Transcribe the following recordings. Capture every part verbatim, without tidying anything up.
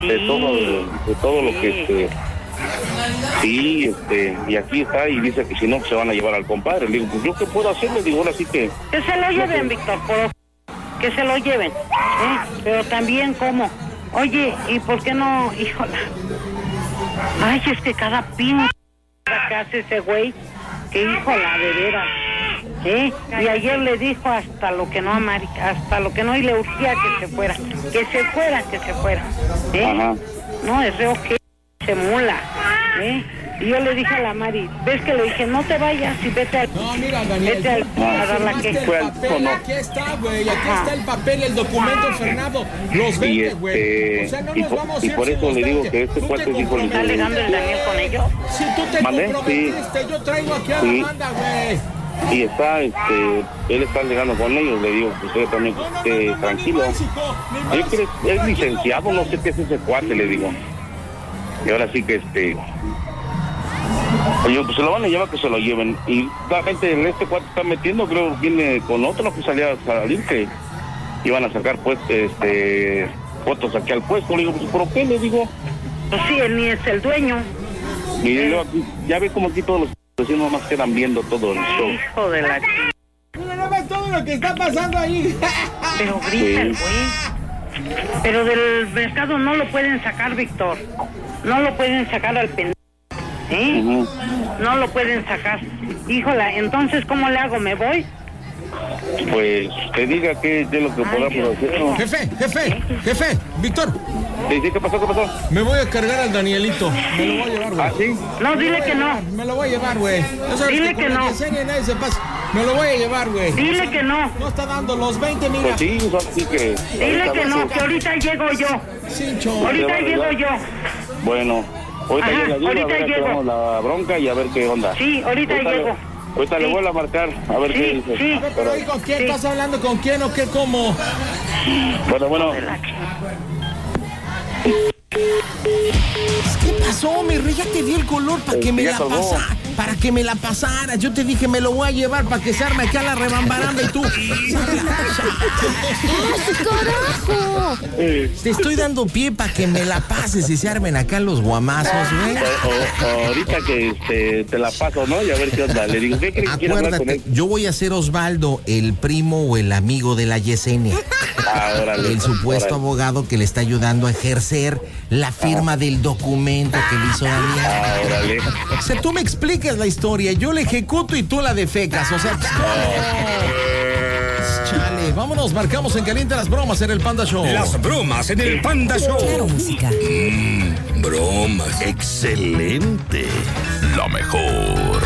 de todo, de, de todo lo que este, sí, este, y aquí está y dice que si no se van a llevar al compadre. Le digo, pues yo qué puedo hacer, le digo, ahora sí que que se lo lleven, Víctor, por que se lo lleven, ¿eh? Pero también como, oye, ¿y por qué no, híjola? Ay, es que cada pin que hace ese güey, que híjola, de veras, ¿eh? Y ayer le dijo hasta lo que no, Mari, hasta lo que no, y le urgía que se fuera, que se fuera, que se fuera, ¿eh? Ajá. No, es reo que se mula, ¿eh? Y yo le dije a la Mari, ves que le dije, no te vayas y vete al... No, mira, Daniel, vete al, a dar la que... el papel, aquí está, güey, aquí Ajá. está el papel, el documento, Fernando, los vende, güey. Este, o sea, no nos por, vamos a ir y por eso le digo que este cuate dijo... ¿Está alegando el Daniel con ellos? Si tú te ¿Mande? comprometiste, sí. yo traigo aquí a sí. la banda, güey. Y está, este, él está alegando con ellos, le digo, usted también no, no, esté no, no, tranquilo. Básico, Yo creo que es licenciado, no sé qué es ese cuate, le digo. Y ahora sí que este... Oye, pues se lo van a llevar, que se lo lleven. Y la gente, este cuate está metiendo, creo que viene con otro que salía a salir, que iban a sacar pues, este, fotos aquí al puesto. Le digo, pues ¿por qué? Le digo. Pues sí, él ni es el dueño. Y eh. yo, ya ve como aquí todos los vecinos más quedan viendo todo el show. Hijo de la ch... Mira, no ves todo lo que está pasando ahí. Pero grita el güey. Pero del mercado no lo pueden sacar, Víctor. No lo pueden sacar al pendejo. ¿Eh? Uh-huh. No lo pueden sacar. Híjola, entonces, ¿cómo le hago? ¿Me voy? Pues, que diga qué es lo que Ay, podamos hacer. ¿No? Jefe, jefe, jefe, Víctor. Sí, sí, ¿qué pasó, qué pasó? Me voy a cargar al Danielito. Me lo voy a llevar, güey. ¿Ah, sí? No, dile que no. Me lo voy a llevar, güey. Dile que, que no. Nadie se pasa. Me lo voy a llevar, güey. Dile que no. No está dando los veinte, mira. Pues sí, así que... Dile que no, que ahorita llego yo. Cincho. Ahorita llego yo. Bueno, ahorita Ajá, llega, ahorita a ver llego. la bronca y a ver qué onda. Sí, ahorita, ahorita llego. Le, ahorita sí. le vuelvo a marcar, a ver sí, qué dice. Sí. A ver, pero ¿y con quién sí. estás hablando? ¿Con quién o qué? ¿Cómo? Bueno, bueno. ¿Qué pasó, mi rey? Ya te di el color para que me la pasara. Para que me la pasara. Yo te dije, me lo voy a llevar para que se arme acá la rebambaranda y tú. ¡Carajo! Te estoy dando pie para que me la pases y se armen acá los guamazos, güey. O, o, ahorita que este, te la paso, ¿no? Y a ver qué onda. Le digo, ¿qué crees que quiere hablar con él? Yo voy a ser Osvaldo, el primo o el amigo de la Yesenia. Ah, órale, el supuesto órale. abogado que le está ayudando a ejercer la firma ah. del documento que le hizo Daniel. Ah, órale. O sea, tú me explicas la historia, yo la ejecuto y tú la defecas. O sea, pues, oh. Chale, vámonos, marcamos en caliente las bromas en el Panda Show. Las bromas en el Panda Show. Claro, música. Mmm, bromas. Excelente. Lo mejor.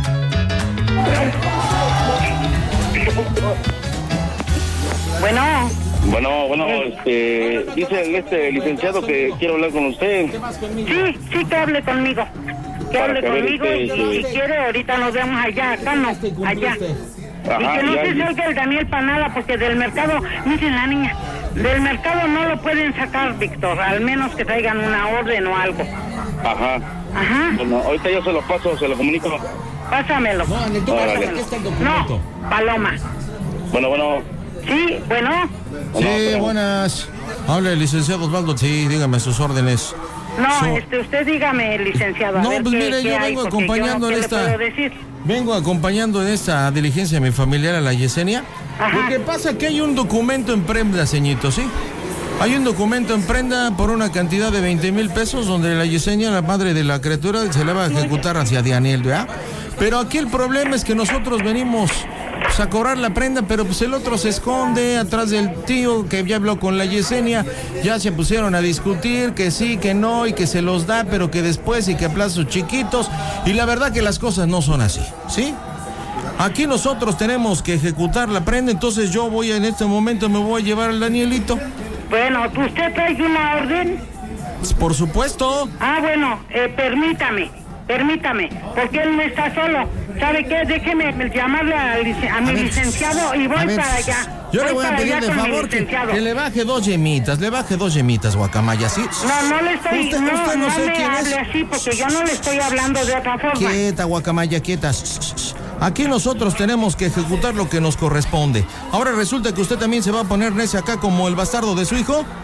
Bueno. Bueno, bueno, este, dice este licenciado que quiero hablar con usted. Sí, sí que hable conmigo. Que hable que conmigo este, y, este... y si quiere ahorita nos vemos allá, acá no, allá. Ajá, y que no se salga el Daniel para nada, porque del mercado, miren la niña, del mercado no lo pueden sacar, Víctor, al menos que traigan una orden o algo. Ajá. Ajá. Bueno, ahorita yo se lo paso, se lo comunico. Pásamelo. No, Daniel, tú pásamelo. Aquí está el documento. No, Paloma. Bueno, bueno. Sí, bueno. Sí, bueno. Buenas. Habla el licenciado Osvaldo. Sí, dígame sus órdenes. No, so... este, usted dígame, licenciado. A no, ver pues qué, mire, qué yo hay, vengo acompañando yo, en esta. Vengo acompañando en esta diligencia de mi familiar a la Yesenia. Ajá. Lo que pasa es que hay un documento en prenda, señito, ¿sí? Hay un documento en prenda por una cantidad de veinte mil pesos donde la Yesenia, la madre de la criatura, se le va a ejecutar hacia Daniel, ¿verdad? Pero aquí el problema es que nosotros venimos pues, a cobrar la prenda, pero pues el otro se esconde atrás del tío que ya habló con la Yesenia, ya se pusieron a discutir que sí, que no, y que se los da, pero que después y que a plazos chiquitos, y la verdad que las cosas no son así, ¿sí? Aquí nosotros tenemos que ejecutar la prenda, entonces yo voy en este momento, me voy a llevar al Danielito. Bueno, ¿usted trae una orden? Pues por supuesto. Ah, bueno, eh, permítame. Permítame, porque él no está solo. ¿Sabe qué? Déjeme llamarle a, a mi a ver, licenciado y voy ver, para allá. Yo voy le voy a pedir de favor que, que le baje dos yemitas, le baje dos yemitas, guacamaya, ¿sí? No, no le estoy... Usted, no, usted no, no sé me quién hable es. así, porque yo no le estoy hablando de otra forma. Quieta, guacamaya, quieta. Aquí nosotros tenemos que ejecutar lo que nos corresponde. Ahora resulta que usted también se va a poner necia acá como el bastardo de su hijo.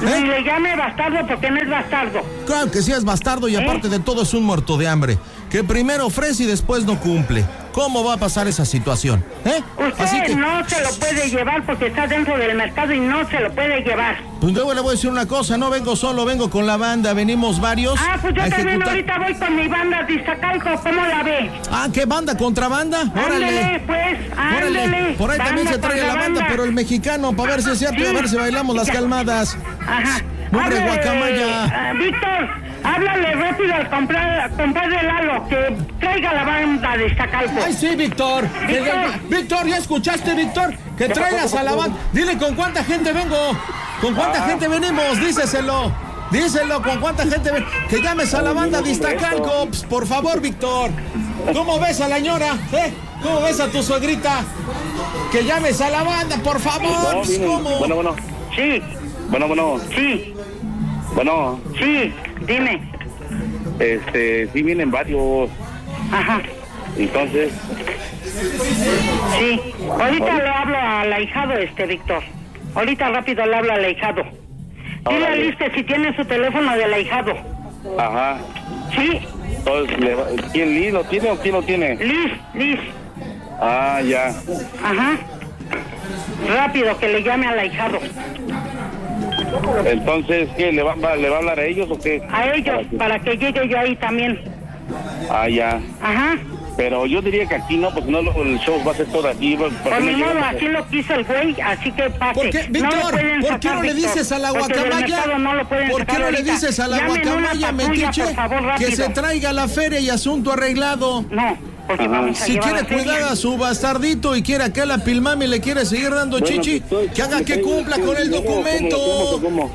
¿Eh? Ni le llame bastardo porque no es bastardo. Claro que sí es bastardo y aparte ¿Eh? de todo es un muerto de hambre. Que primero ofrece y después no cumple. ¿Cómo va a pasar esa situación? ¿Eh? Usted Así que... no se lo puede llevar porque está dentro del mercado y no se lo puede llevar. Pues luego le voy a decir una cosa, no vengo solo, vengo con la banda, venimos varios. Ah, pues yo también ejecutar... ahorita voy con mi banda de Iztacalco, ¿cómo la ve? Ah, ¿qué banda? ¿Contrabanda? Órale. Ándale, pues, ándale. Por ahí banda también se trae la banda, banda, pero el mexicano, para ver si es cierto sí. y a ver si bailamos las calmadas. Ajá. ¡Hombre, guacamaya! Uh, Víctor, háblale rápido al comprar, compadre Lalo, que traiga la banda de Iztacalco. ¡Ay, sí, Víctor! Víctor, Víctor, ¿ya escuchaste, Víctor? Que traigas a la banda. Dile con cuánta gente vengo. ¿Con cuánta ah. gente venimos? Díceselo. Díselo, ¿con cuánta gente ven? Que llames a la banda de Iztacalco. Pss, por favor, Víctor. ¿Cómo ves a la ñora? ¿Eh? ¿Cómo ves a tu suegrita? Que llames a la banda, por favor. No, Pss, ¿cómo? Bueno, bueno. Sí. Bueno, bueno. Sí. Bueno. Sí, dime. Este, sí vienen varios. Ajá. Entonces. Sí. Ahorita le hablo al ahijado, este, Víctor. Ahorita rápido le hablo al ahijado. Dile a Liz que si tiene su teléfono del ahijado. Ajá. Sí. Entonces, ¿quién, Liz lo tiene o quién lo tiene? Liz, Liz. Ah, ya. Ajá. Rápido, que le llame al ahijado. Entonces, ¿qué? ¿Le va, ¿Le va a hablar a ellos o qué? A ellos, para que, para que llegue yo ahí también. Ah, ya. Ajá. Pero yo diría que aquí no, porque no el show va a ser todo aquí. Por mi modo, así lo quiso el güey, así que pase. ¿Por qué, Víctor? No ¿Por sacar, qué no le dices Víctor, a la guacamaya? No lo ¿Por qué no le dices a la guacamaya, metiche, que se traiga la feria y asunto arreglado? No. Porque vamos a si quiere cuidar a su bastardito y quiere que la pilmami le quiere seguir dando bueno, chichi, estoy, que haga que cumpla con el documento. ¿Cómo, cómo, cómo?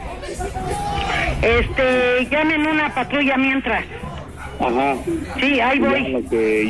Este, llamen una patrulla mientras. Ajá. Sí, ahí voy. Que...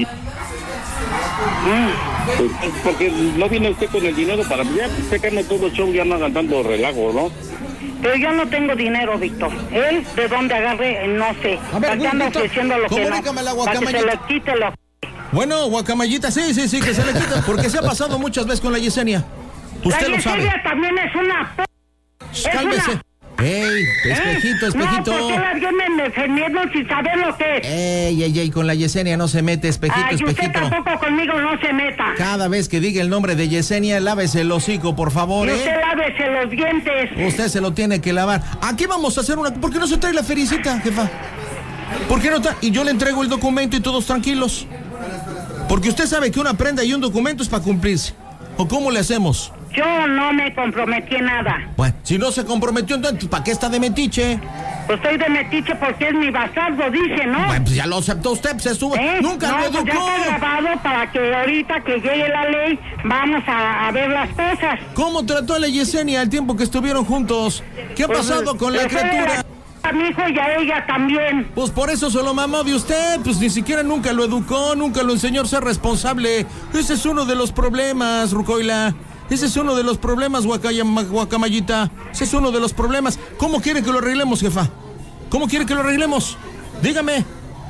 Pues, porque no viene usted con el dinero para ya sacarme todo el show, ya no hagan tanto relajo, ¿no? Pero yo no tengo dinero, Víctor. Él, ¿de dónde agarre? No sé. A ver, Víctor, ofreciendo lo que no, la para que se le quite lo... Bueno, guacamayita, sí, sí, sí, que se le quite, porque se ha pasado muchas veces con la Yesenia. Usted la lo sabe. La Yesenia también es una... P... Es Cálmese. Una... ¡Ey! Espejito, ¿Eh? espejito. No, ¿por qué la vienen defendiendo sin saber lo que es? ¡Ey, ey, ey! Con la Yesenia no se mete, espejito, Ay, espejito. usted tampoco conmigo no se meta. Cada vez que diga el nombre de Yesenia, lávese el hocico, por favor, y ¿eh? usted lávese los dientes. Usted se lo tiene que lavar. Aquí vamos a hacer una... ¿Por qué no se trae la fericita, jefa? ¿Por qué no trae? Y yo le entrego el documento y todos tranquilos. Porque usted sabe que una prenda y un documento es para cumplirse. ¿O cómo le hacemos? Yo no me comprometí en nada. Bueno, si no se comprometió, entonces, ¿para qué está de metiche? Pues estoy de metiche porque es mi bastardo, dice, ¿no? Bueno, pues ya lo aceptó usted, pues se sube. ¿Eh? Nunca no, lo educó. Pues ya está grabado para que ahorita que llegue la ley vamos a, a ver las cosas. ¿Cómo trató a la Yesenia al tiempo que estuvieron juntos? ¿Qué ha pues, pasado con la criatura? A mi hijo y a ella también. Pues por eso se lo mamó de usted, pues ni siquiera nunca lo educó, nunca lo enseñó a ser responsable. Ese es uno de los problemas, Rucoila. Ese es uno de los problemas, guacamayita. Ese es uno de los problemas. ¿Cómo quiere que lo arreglemos, jefa? ¿Cómo quiere que lo arreglemos? Dígame.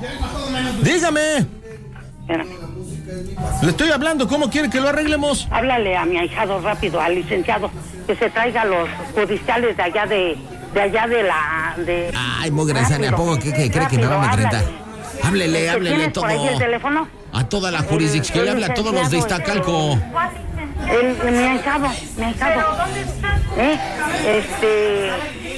Dígame. Espérame. Le estoy hablando, ¿cómo quiere que lo arreglemos? Háblale a mi ahijado rápido, al licenciado, que se traiga los judiciales de allá de... de allá de la... de... Ay, muy grande, ¿a poco que, que cree que me va a amedrentar? Háblele, háblele todo. ¿Tienes por ahí el teléfono? A toda la jurisdicción, que le hable a todos los de Iztacalco. El, el, mi ahijado, mi ahijado. ¿Eh? Este...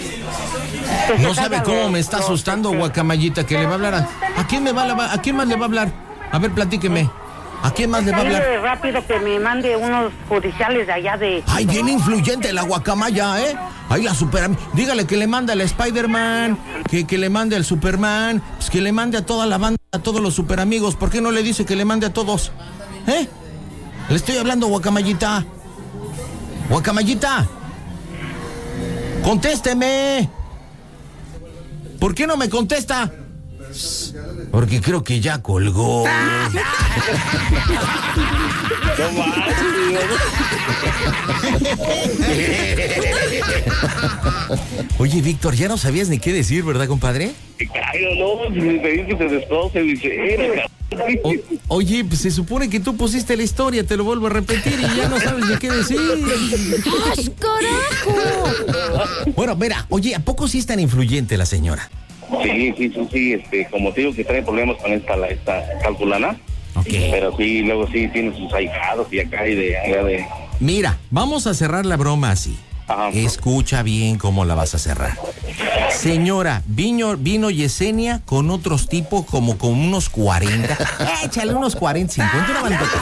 No sabe cómo los, me está asustando, este... guacamayita, que le va a hablar a... ¿A quién, me va a, ¿A quién más le va a hablar? A ver, platíqueme. ¿A quién más le va a hablar? Rápido que me mande unos judiciales de allá de... Ay, bien influyente la guacamaya, ¿eh? Ay, la super... Dígale que le mande al Spider-Man, que, que le mande al Superman, pues que le mande a toda la banda, a todos los super amigos. ¿Por qué no le dice que le mande a todos? ¿Eh? Le estoy hablando, guacamayita. Guacamayita. Contésteme. ¿Por qué no me contesta? Porque creo que ya colgó. Oye, Víctor, ya no sabías ni qué decir, ¿verdad, compadre? Ay, no, no, me pedí que se destroce, dice. O, oye, pues se supone que tú pusiste la historia, te lo vuelvo a repetir y ya no sabes de qué decir. ¡Ay, carajo! Bueno, mira, oye, ¿a poco sí es tan influyente la señora? Sí, sí, sí, sí, este, como te digo que trae problemas con esta, la, esta calculana. Ok. Pero sí, luego sí tiene sus ahijados y acá y de, allá de... Mira, vamos a cerrar la broma así. Ajá. Escucha bien cómo la vas a cerrar. Señora, vino, vino Yesenia con otros tipos como con unos cuarenta. Échale unos cuarenta, cincuenta, una bandota.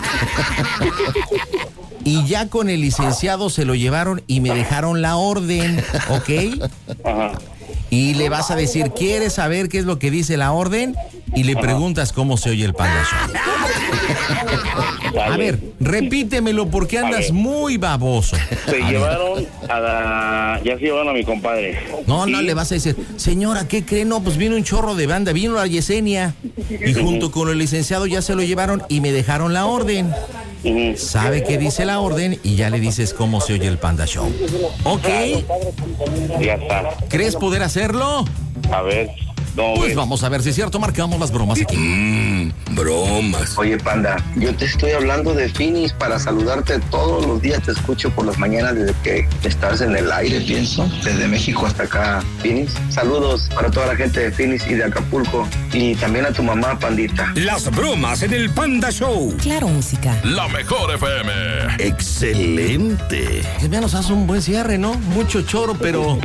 Y ya con el licenciado se lo llevaron y me dejaron la orden, ¿ok? Ajá. Y le vas a decir, ¿quieres saber qué es lo que dice la orden? Y le preguntas cómo se oye el Panda Show. A ver, repítemelo porque andas muy baboso. Se A llevaron ver. a la... Ya se llevaron a mi compadre. No, no, ¿Sí? le vas a decir, señora, ¿qué cree? No, pues vino un chorro de banda, vino la Yesenia. Y junto con el licenciado ya se lo llevaron y me dejaron la orden. Uh-huh. Sabe qué dice la orden y ya le dices cómo se oye el Panda Show. ¿Ok? Ya está. ¿Crees poder hacerlo? A ver. No, Pues güey. vamos a ver si es cierto, marcamos las bromas aquí. Mmm, bromas. Oye, Panda, yo te estoy hablando de Phoenix para saludarte todos los días. Te escucho por las mañanas desde que estás en el aire, pienso. Desde México hasta acá, Phoenix. Saludos para toda la gente de Phoenix y de Acapulco. Y también a tu mamá, Pandita. Las bromas en el Panda Show. Claro, música. La mejor F M. Excelente. Que ya nos hace un buen cierre, ¿no? Mucho choro, pero...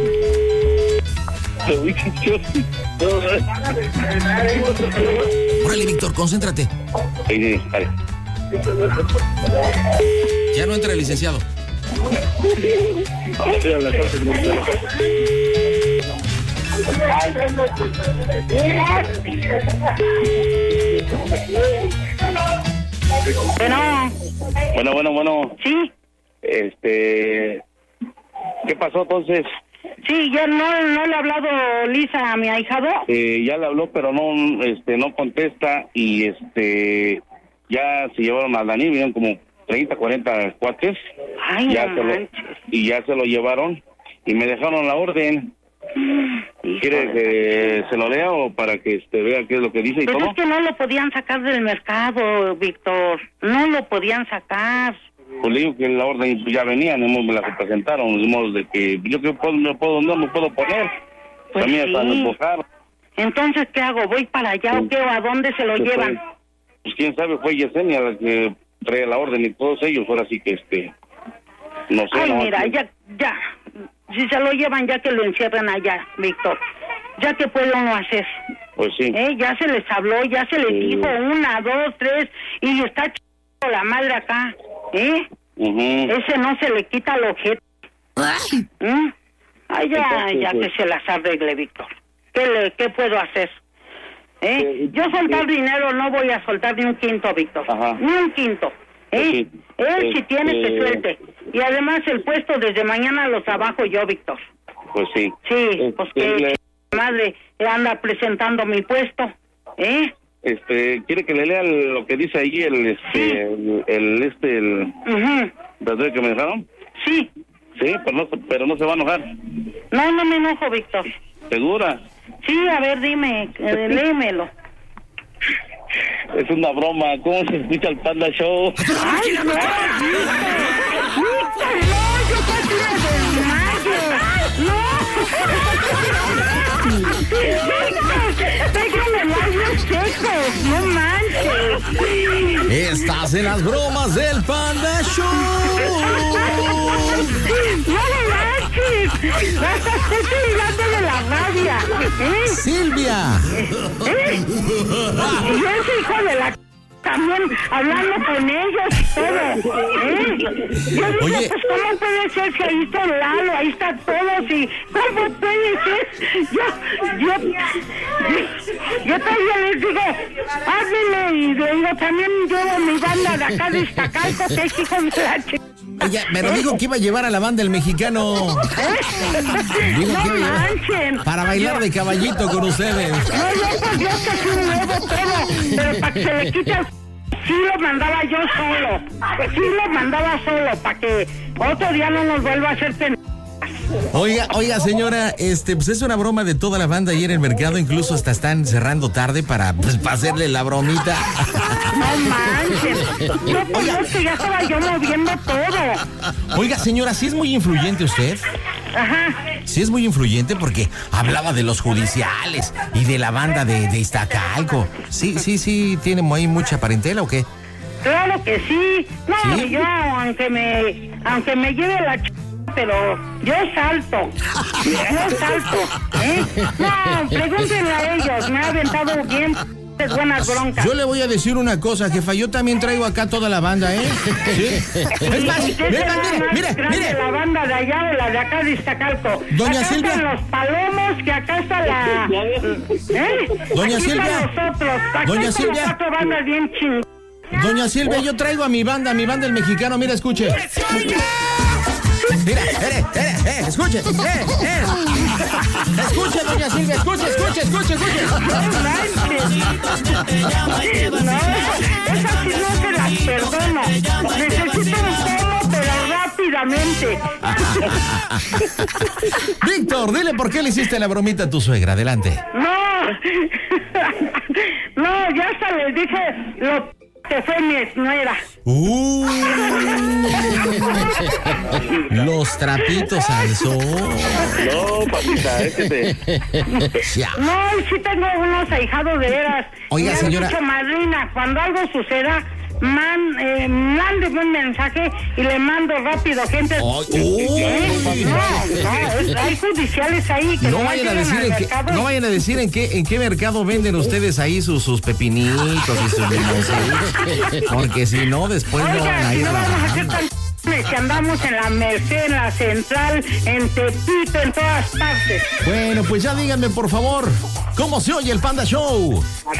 Órale, Víctor, concéntrate. Sí, sí, dale. Ya no entra el licenciado. Bueno, Bueno, bueno, bueno. sí, Este... ¿Qué pasó entonces? sí, ya no, no le ha hablado Lisa a mi ahijado. Eh, ya le habló, pero no, este, no contesta y este... Ya se llevaron a Dani, vieron como treinta, cuarenta cuates. Ay, ya no se lo, manches. y ya se lo llevaron y me dejaron la orden. Hijo ¿Quiere de- que se lo lea o para que este, vea qué es lo que dice y Pero todo? es que no lo podían sacar del mercado, Víctor. No lo podían sacar. Pues le digo que la orden ya venía, no me la presentaron, de modo de que yo que puedo, no puedo, no me puedo poner. Pues También sí. hasta me empujaron. Entonces, ¿qué hago? ¿Voy para allá o qué? ¿O a dónde se lo Se llevan? fue. Pues quién sabe, fue Yesenia la que traía la orden y todos ellos, ahora sí que este... No sé. Ay, no, mira, que- ya, ya. Si se lo llevan, ya que lo encierren allá, Víctor. Ya que puede uno hacer. Pues sí. ¿Eh? Ya se les habló, ya se les Sí. dijo una, dos, tres, y está ch... la madre acá. ¿Eh? Ujú. Ese no se le quita el objeto. Ay, ¿Mm? Ay, ya, Entonces, ya pues- que se las arregle, Víctor. ¿Qué, le, ¿Qué puedo hacer? ¿Eh? Sí, Yo soltar sí. dinero no voy a soltar ni un quinto, Víctor. Ajá. Ni un quinto. ¿Eh? Sí. Él si Este- tiene que suelte. Y además el puesto desde mañana lo trabajo yo, Víctor. Pues sí. Sí, pues que le- ch- madre anda presentando mi puesto. ¿Eh? Este, ¿quiere que le lea lo que dice ahí el, este, el, el, este, el, Ujú. ¿verdad que me dejaron? Sí. Sí, pero no, se- pero no se va a enojar. No, no me enojo, Víctor. ¿Segura? Sí, a ver, dime, eh, léemelo. Es una broma. ¿Cómo se escucha el Panda Show? ¡Ay, no! ¡Víctor, no! ¡Yo casi me desmayo! ¡No! ¡Déjame labios secos! ¡No manches! Estás en las bromas del Panda Show. ¡No me manches! ¡Vas a estar tirando de la rabia! ¿Eh? Silvia. ¿Eh? Y ese hijo de la... también hablando con ellos y todo, ¿eh? Yo dije, Oye. pues ¿cómo puede ser si ahí está Lalo, ahí está todos y cómo puede ser? Yo, yo, yo, yo todavía les digo, háblenle y digo, también llevo mi banda de acá de Iztacalco, que es hijo de la ch... Oye, pero dijo que iba a llevar a la banda el mexicano. Dijo No que iba a llevar manchen. para bailar de caballito con ustedes. No, yo pues yo que sí muevo todo, pero para que se le quite el... Sí lo mandaba yo solo, pues sí lo mandaba solo, para que otro día no nos vuelva a hacer pen... Oiga, oiga, señora, este, pues es una broma de toda la banda ahí en el mercado, incluso hasta están cerrando tarde para, pues, para hacerle la bromita. No manches. No, pues Oiga. es que ya estaba yo moviendo todo. Oiga, señora, ¿sí es muy influyente usted? Ajá. Sí es muy influyente porque hablaba de los judiciales y de la banda de, de Iztacalco. Sí, sí, sí, ¿tiene ahí mucha parentela o qué? Claro que sí. No, ¿Sí? yo aunque me, aunque me lleve la ch... pero yo salto. Yo salto. ¿Eh? No, pregúntenle a ellos. Me ha aventado bien buenas broncas. Yo le voy a decir una cosa, jefa, yo también traigo acá toda la banda, ¿eh? ¿Sí? Es más, ¿Usted mire, será mire, más mire, grande mire. la banda de allá o la de acá de Iztacalco? Doña acá Silvia. están los palomos, que acá está la... ¿Eh? Doña Aquí Silvia. están nosotros. Acá Doña están Silvia. cuatro bandas bien ching... Doña Silvia, yo traigo a mi banda, a mi banda el mexicano, mira, escuche. Mira, eh, eh, eh, escuche, eh, eh. Escuche, doña Silvia, escuche, escuche, escuche, escuche. No, esas sí no se las perdono. Necesito un tono, pero rápidamente. Víctor, dile por qué le hiciste la bromita a tu suegra, adelante. No, no, ya hasta les dije lo que fue mi exnuera. Uh, los trapitos al sol. No, papita, es que te... Ya. No, y sí tengo unos ahijados de veras. Oiga, Me han señora. dicho, madrina, cuando algo suceda, man, eh, mándeme un mensaje y le mando rápido, gente. Ay, uy. ¿Eh? No, no, es- hay judiciales ahí que No nomás vayan a llegan decir al en qué, mercado. no vayan a decir en qué, en qué mercado venden ustedes ahí sus, sus pepinitos y sus limoncitos, porque si no después no van Oiga, a si ir no vamos a hacer trabajando. tan que andamos en la Merced, en la Central, en Tepito, en todas partes. Bueno, pues ya díganme por favor, ¿cómo se oye el Panda Show?